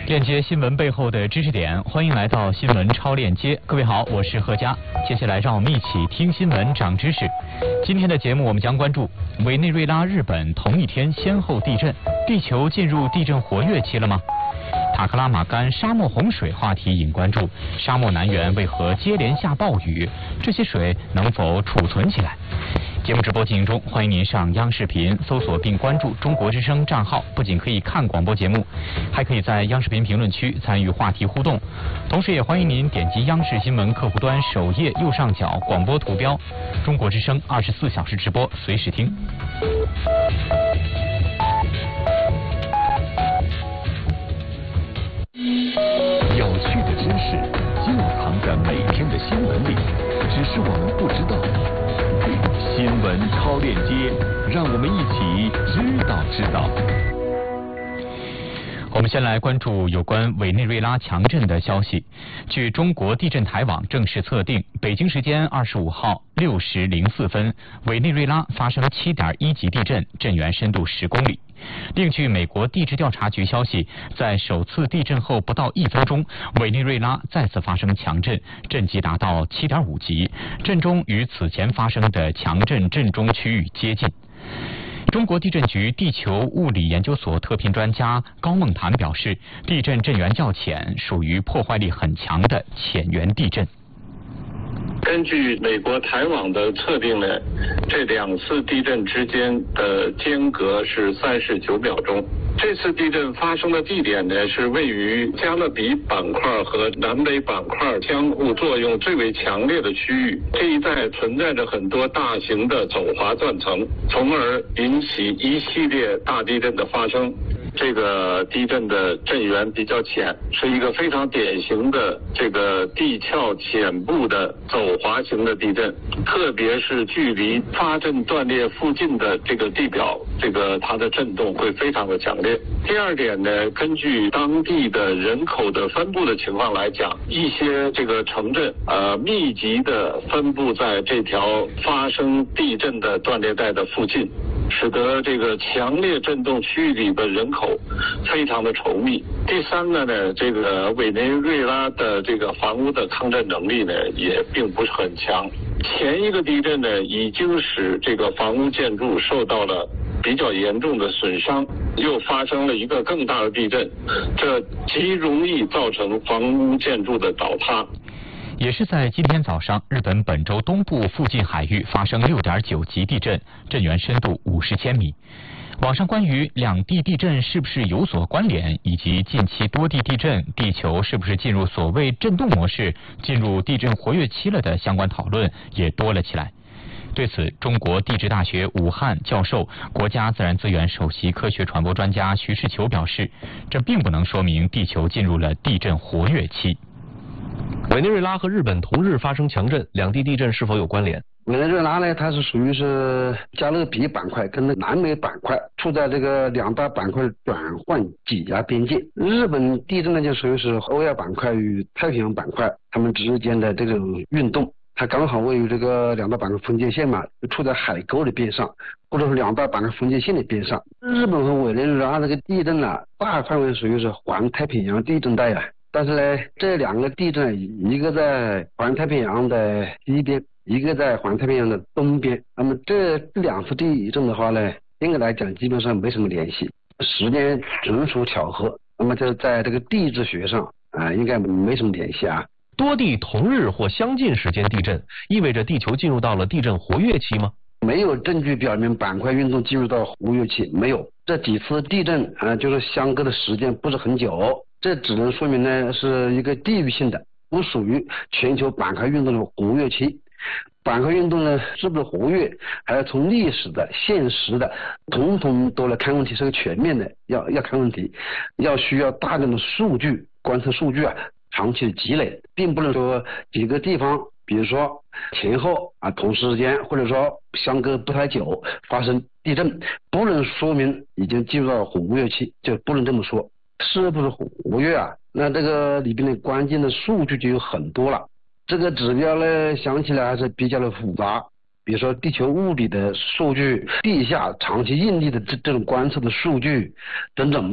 链接新闻背后的知识点，欢迎来到新闻超链接。各位好，我是贺佳。接下来让我们一起听新闻长知识。今天的节目我们将关注委内瑞拉、日本同一天先后地震，地球进入地震活跃期了吗？塔克拉玛干沙漠洪水话题引关注，沙漠南缘为何接连下暴雨？这些水能否储存起来？节目直播进行中，欢迎您上央视频搜索并关注中国之声账号，不仅可以看广播节目，还可以在央视频评论区参与话题互动。同时也欢迎您点击央视新闻客户端首页右上角广播图标，中国之声24小时直播，随时听。 有趣的知识就藏在每天的新闻里，只是我们不知道。新闻超链接，让我们一起知道。 我们先来关注有关委内瑞拉强震的消息。据中国地震台网正式测定，北京时间25号6时04分，委内瑞拉发生7.1级地震，震源深度10公里。另据美国地质调查局消息，在首次地震后不到1分钟，委内瑞拉再次发生强震，震级达到7.5级，震中与此前发生的强震震中区域接近。中国地震局地球物理研究所特聘专家高梦谈表示，地震震源较浅，属于破坏力很强的浅源地震。 根据美国台网的测定呢，这2次地震之间的间隔是39秒钟。这次地震发生的地点呢，是位于加勒比板块和南北板块相互作用最为强烈的区域。这一带存在着很多大型的走滑断层，从而引起一系列大地震的发生。这个地震的震源比较浅，是一个非常典型的这个地壳浅部的走滑型的地震，特别是距离发震断裂附近的这个地表，它的震动会非常的强烈。第二点呢，根据当地的人口的分布的情况来讲，一些这个城镇密集的分布在这条发生地震的断裂带的附近，使得这个强烈震动区域里的人口非常的稠密。第三个呢，这个委内瑞拉的这个房屋的抗震能力呢，也并不是很强。前一个地震呢，已经使这个房屋建筑受到了比较严重的损伤，又发生了一个更大的地震，这极容易造成房屋建筑的倒塌。 也是在今天早上，日本本州东部附近海域发生6.9级地震，震源深度50千米。网上关于两地地震是不是有所关联，以及近期多地地震，地球是不是进入所谓震动模式，进入地震活跃期了的相关讨论也多了起来。对此，中国地质大学武汉教授、国家自然资源首席科学传播专家徐世球表示，这并不能说明地球进入了地震活跃期。 委内瑞拉和日本同日发生强震，两地地震是否有关联？ 委内瑞拉呢，它是属于是加勒比板块跟南美板块处在这个2大板块转换挤压边界。日本地震呢，就属于是欧亚板块与太平洋板块它们之间的这种运动，它刚好位于这个2大板块分界线嘛，就处在海沟的边上，或者是2大板块分界线的边上。日本和委内瑞拉这个地震呢，大范围属于是环太平洋地震带啊。但是呢，这2个地震，一个在环太平洋的西边，一个在环太平洋的东边。那么这2次地震的话呢，应该来讲基本上没什么联系，时间纯属巧合。那么这在这个地质学上应该没什么联系啊。 多地同日或相近时间地震，意味着地球进入到了地震活跃期吗？ 没有证据表明板块运动进入到活跃期，没有。这几次地震就是相隔的时间不是很久，这只能说明呢是一个地域性的，不属于全球板块运动的活跃期。板块运动呢是不是活跃，还要从历史的、现实的，统统都来看问题，是个全面的，要看问题，需要大量的数据、观测数据长期的积累，并不能说几个地方，比如说前后同时间，或者说相隔不太久发生地震，不能说明已经进入到活跃期，就不能这么说。是不是活跃那这个里边的关键的数据就有很多了。这个指标呢，想起来还是比较的复杂，比如说地球物理的数据、地下长期应力的这种观测的数据等等吧。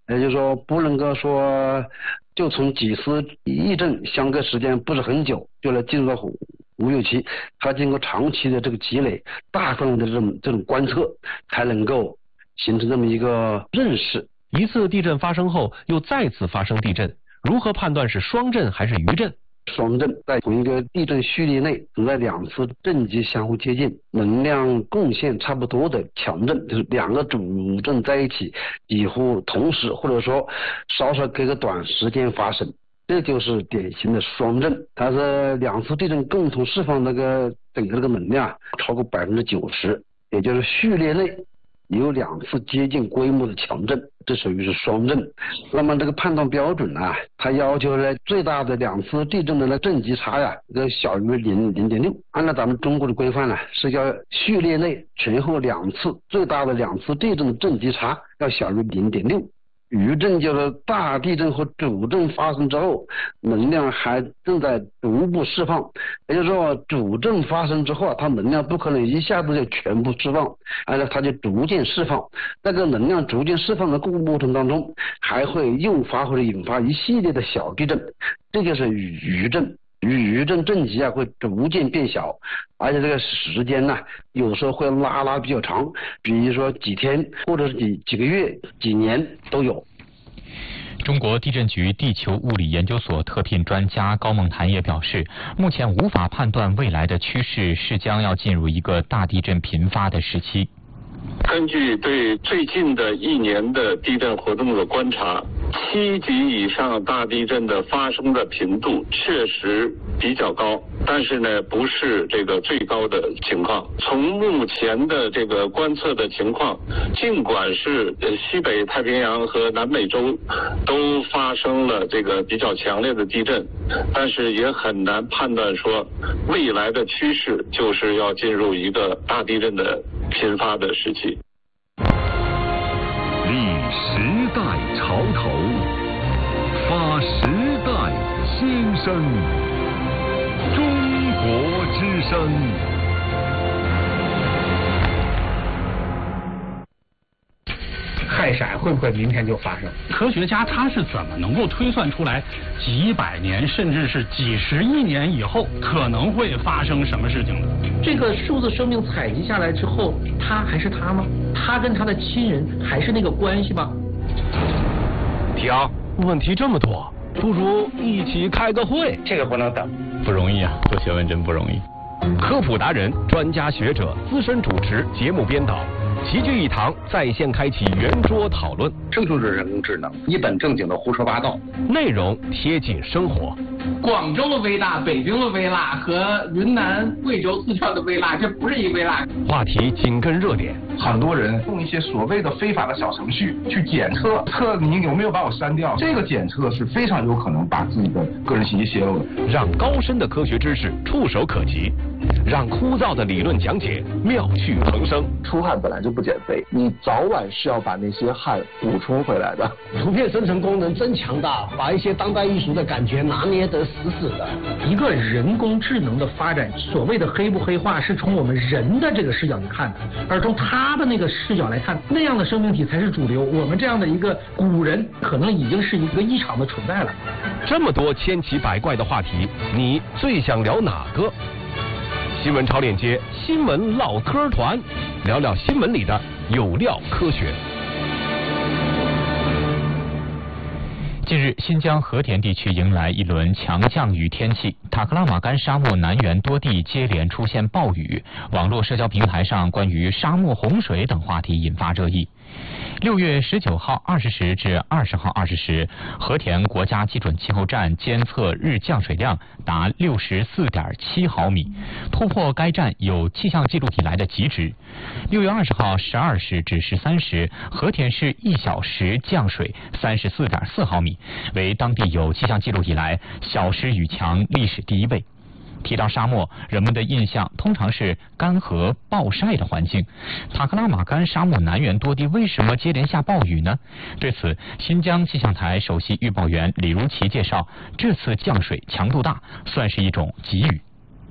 也就是说不能够说就从几次地震相隔时间不是很久就来进入到无忧期，它经过长期的这个积累，大范围的这种观测，才能够形成这么一个认识。 一次地震发生后又再次发生地震，如何判断是双震还是余震？ 双震在同一个地震序列内存在两次震级相互接近、能量贡献差不多的强震，就是两个主震在一起，几乎同时或者说稍稍隔个短时间发生，这就是典型的双震。它是两次地震共同释放整个这个能量超过90%，也就是序列内有两次接近规模的强震，这属于是双震。那么这个判断标准呢，它要求呢最大的两次地震的震级差呀，小于0.6。按照咱们中国的规范呢，是要序列内前后两次最大的两次地震的震级差要小于0.6。余震就是大地震和主震发生之后，能量还正在逐步释放，也就是说主震发生之后，它能量不可能一下子就全部释放，而且它就逐渐释放。那个能量逐渐释放的过程当中，还会诱发或者引发一系列的小地震，这就是余震。余震震级会逐渐变小，而且这个时间呢，有时候会拉比较长，比如说几天或者是几个月、几年都有。 中国地震局地球物理研究所特聘专家高梦潭也表示，目前无法判断未来的趋势是将要进入一个大地震频发的时期。 根据对最近的1年的地震活动的观察，7级以上大地震的发生的频度确实比较高，但是呢，不是这个最高的情况。从目前的这个观测的情况，尽管是西北太平洋和南美洲都发生了这个比较强烈的地震，但是也很难判断说未来的趋势就是要进入一个大地震的频发的时期。 立时代潮头，发时代先声，中国之声。 氦闪会不会明天就发生？ 科学家他是怎么能够推算出来几百年甚至是几十亿年以后可能会发生什么事情的？ 这个数字生命采集下来之后，他还是他吗？他跟他的亲人还是那个关系吗？ 停，问题这么多，不如一起开个会。 这个不能等， 不容易啊，做学问真不容易。 科普达人、专家学者、资深主持、节目编导齐聚一堂，在线开启圆桌讨论。 这就是人工智能，一本正经的胡说八道， 内容贴近生活。 广州的微辣、北京的微辣和云南、贵州、四川的微辣，这不是一微辣。 话题紧跟热点， 很多人用一些所谓的非法的小程序去检测你有没有把我删掉，这个检测是非常有可能把自己的个人信息泄露的。 让高深的科学知识触手可及，让枯燥的理论讲解妙趣横生。 出汗本来就不减肥，你早晚是要把那些汗补充回来的。 图片生成功能真强大，把一些当代艺术的感觉拿捏得死死的。 一个人工智能的发展，所谓的黑不黑化是从我们人的这个视角去看的，而从他的那个视角来看，那样的生命体才是主流。我们这样的一个古人，可能已经是一个异常的存在了。 这么多千奇百怪的话题，你最想聊哪个？新闻超链接，新闻唠嗑团，聊聊新闻里的有料科学。 近日，新疆和田地区迎来一轮强降雨天气，塔克拉玛干沙漠南缘多地接连出现暴雨，网络社交平台上关于沙漠洪水等话题引发热议。6月19号20时至20号20时，和田国家基准气候站监测日降水量达64.7毫米，突破该站有气象记录以来的极值。6月20号12时至13时，和田市1小时降水34.4毫米，为当地有气象记录以来小时雨强历史第1位。提到沙漠，人们的印象通常是干涸暴晒的环境。塔克拉玛干沙漠南缘多地为什么接连下暴雨呢？对此，新疆气象台首席预报员李如奇介绍，这次降水强度大，算是一种急雨。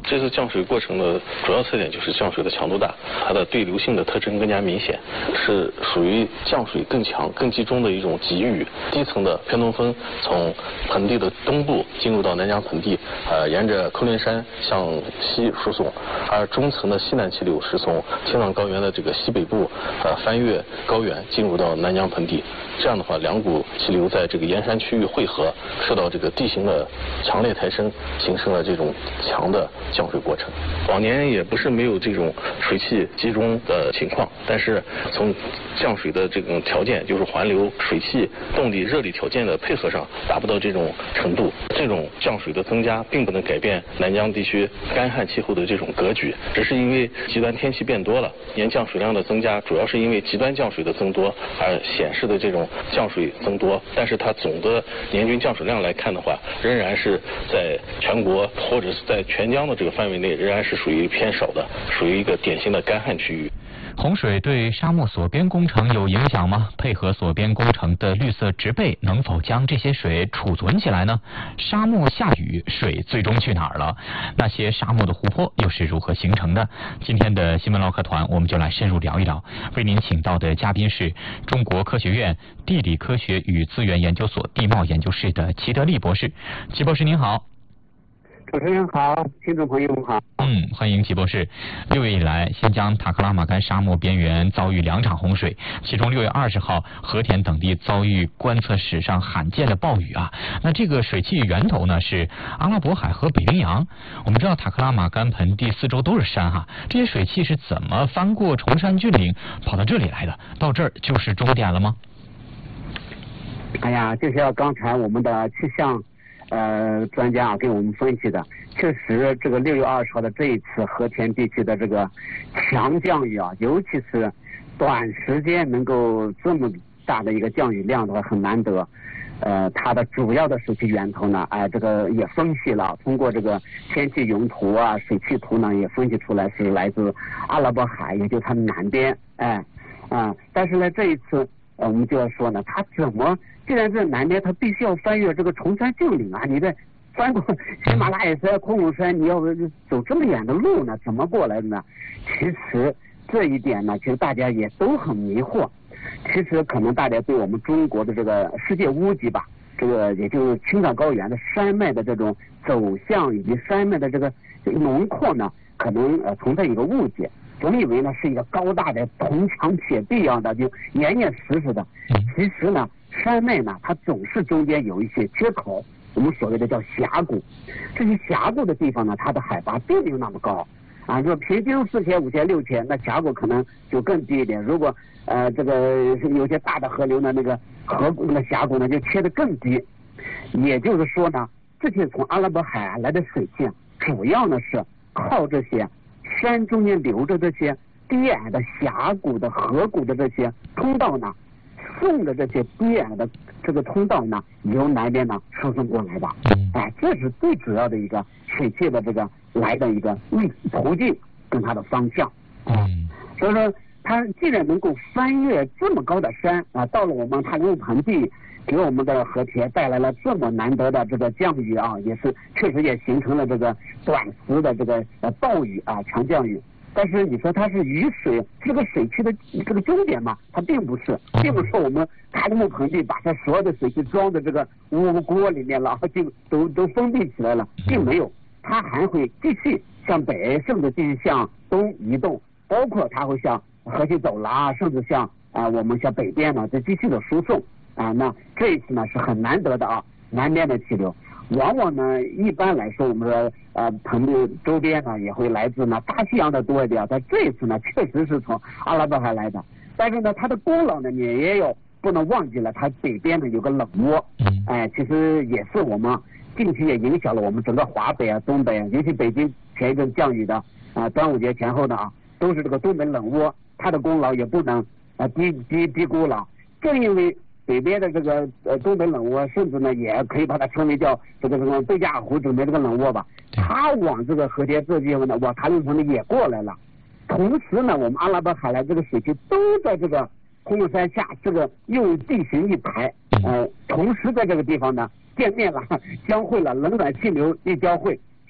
这次降水过程的主要特点就是降水的强度大，它的对流性的特征更加明显，是属于降水更强、更集中的一种急雨。低层的偏东风从盆地的东部进入到南疆盆地，沿着昆仑山向西输送，而中层的西南气流是从青藏高原的这个西北部翻越高原进入到南疆盆地。这样的话，两股气流在这个沿山区域汇合，受到这个地形的强烈抬升，形成了这种强的降水过程。往年也不是没有这种水汽集中的情况，但是从降水的这种条件，就是环流、水汽、动力、热力条件的配合上，达不到这种程度。这种降水的增加，并不能改变南疆地区干旱气候的这种格局，只是因为极端天气变多了，年降水量的增加，主要是因为极端降水的增多而显示的这种降水增多。但是它总的年均降水量来看的话，仍然是在全国或者是在全疆的这个范围内，仍然是属于偏少的，属于一个典型的干旱区域。 洪水对沙漠锁边工程有影响吗？配合锁边工程的绿色植被能否将这些水储存起来呢？沙漠下雨，水最终去哪儿了？那些沙漠的湖泊又是如何形成的？今天的新闻唠嗑团，我们就来深入聊一聊。为您请到的嘉宾是中国科学院地理科学与资源研究所地貌研究室的齐德利博士。齐博士您好。 主持人好，听众朋友们好。 欢迎齐博士。6月以来，新疆塔克拉玛干沙漠边缘遭遇2场洪水，其中6月20号，和田等地遭遇观测史上罕见的暴雨啊。那这个水汽源头呢是阿拉伯海和北冰洋。我们知道塔克拉玛干盆地四周都是山哈，这些水汽是怎么翻过崇山峻岭跑到这里来的？到这儿就是终点了吗？ 哎呀，就像刚才我们的气象专家给我们分析的，确实这个6月20号的这一次和田地区的这个强降雨啊，尤其是短时间能够这么大的一个降雨量的话很难得。它的主要的水汽源头呢，这个也分析了，通过这个天气云图啊、水汽图呢，也分析出来是来自阿拉伯海，也就是它的南边，但是呢，这一次我们就要说呢，它怎么？既然在南边，它必须要翻越这个崇山峻岭啊！你再翻过喜马拉雅山、昆仑山，你要走这么远的路呢，怎么过来的呢？其实这一点呢，其实大家也都很迷惑。其实可能大家对我们中国的这个世界屋脊吧，这个也就是青藏高原的山脉的这种走向以及山脉的这个轮廓呢，可能存在一个误解。总以为呢是一个高大的铜墙铁壁一样的，就严严实实的。其实呢，山脉呢，它总是中间有一些缺口，我们所谓的叫峡谷。这些峡谷的地方呢，它的海拔并没有那么高啊，说平均4000、5000、6000，那峡谷可能就更低一点。如果这个有些大的河流呢，那个河谷的峡谷呢就切得更低。也就是说呢，这些从阿拉伯海来的水汽，主要呢是靠这些山中间流着这些低矮的峡谷的河谷的这些通道呢，顺着这些低矮的这个通道呢，由南边呢输送过来的。这是最主要的一个水汽的这个来的一个途径跟它的方向。所以说，它既然能够翻越这么高的山啊，到了我们塔里木盆地，给我们的和田带来了这么难得的这个降雨啊，也是确实也形成了这个短时的这个暴雨啊、强降雨。但是你说它是雨水，是个水汽的这个终点嘛？它并不是，并不是我们塔里木盆地把它所有的水汽装在这个锅里面了，就都封闭起来了，并没有，它还会继续向北，甚至继续向东移动，包括它会向河西走廊，甚至向我们向北边呢再继续的输送啊。那这一次呢是很难得的啊，南边的气流。往往呢，一般来说，我们说盆地周边呢也会来自呢大西洋的多一点，但这一次呢确实是从阿拉伯海来的。但是呢，它的功劳呢你也有不能忘记了，它北边呢有个冷窝，其实也是我们近期也影响了我们整个华北啊、东北啊，尤其北京前一阵降雨的端午节前后的啊，都是这个东北冷窝，它的功劳也不能低估了。正因为北边的这个东北冷窝，甚至呢也可以把它称为叫这个贝加尔湖准备这个冷窝吧，它往这个和田这地方呢，往塔里木盆地也过来了。同时呢，我们阿拉伯海来这个水汽都在这个昆仑山下这个又地形一排，同时在这个地方呢见面了，交汇了，冷暖气流一交汇，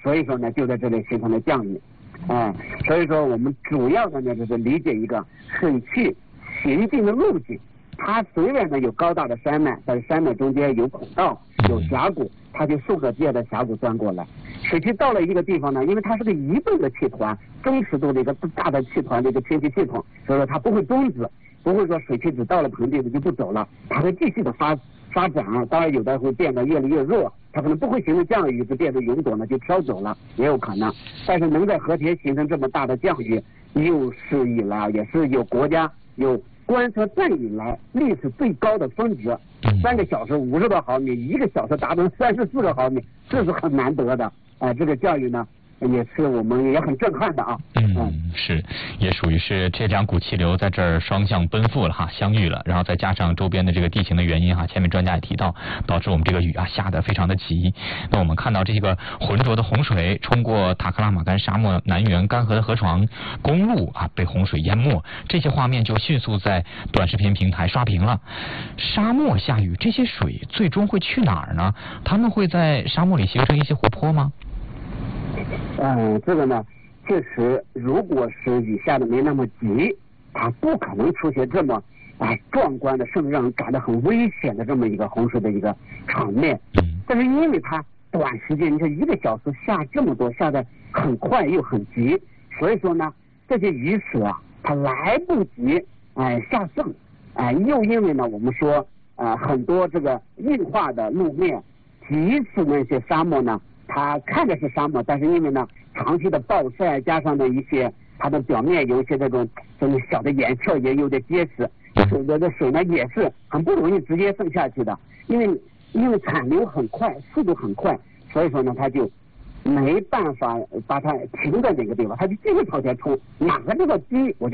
所以说呢就在这里形成了降雨。所以说我们主要的呢就是理解一个水汽行进的路径。它虽然呢有高大的山脉，但是山脉中间有孔道有峡谷，它就顺着这样的峡谷钻过来。水汽到了一个地方呢，因为它是个移动的气团，中尺度的一个大的气团的一个天气系统，所以说它不会终止，不会说水汽只到了盆地就不走了，它会继续的发展。当然有的会变得越来越弱，它可能不会形成降雨，就变得云朵呢就飘走了，也有可能。但是能在和田形成这么大的降雨，有史以来也是有国家有观测站以来历史最高的峰值，3个小时50多毫米，1个小时达到34个毫米，这是很难得的。这个降雨呢也是我们也很震撼的啊。 是，也属于是这2股气流在这儿双向奔赴了哈，相遇了，然后再加上周边的这个地形的原因哈，前面专家也提到，导致我们这个雨啊下得非常的急。那我们看到这个浑浊的洪水冲过塔克拉玛干沙漠南缘干涸的河床，公路啊被洪水淹没，这些画面就迅速在短视频平台刷屏了。沙漠下雨，这些水最终会去哪儿呢？它们会在沙漠里形成一些湖泊吗？ 这个呢确实，如果是雨下的没那么急，它不可能出现这么壮观的，甚至让人感到很危险的这么一个洪水的一个场面。但是因为它短时间，你看1个小时下这么多，下的很快又很急，所以说呢，这些雨水啊，它来不及下降，又因为呢，我们说很多这个硬化的路面，即使那些沙漠呢，它看着是沙漠，但是因为呢长期的暴晒，加上的一些它的表面有一些这种小的岩壳也有点结实，有的水呢也是很不容易直接渗下去的，因为产流很快，速度很快，所以说呢它就没办法把它停在哪个地方，它就继续朝前冲，哪个地方低我就